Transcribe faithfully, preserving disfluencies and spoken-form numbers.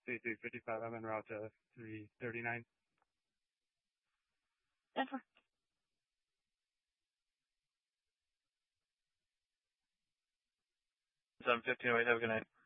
C three fifty-five. I'm en route to three thirty-nine. Denver. seven fifteen, have a good night.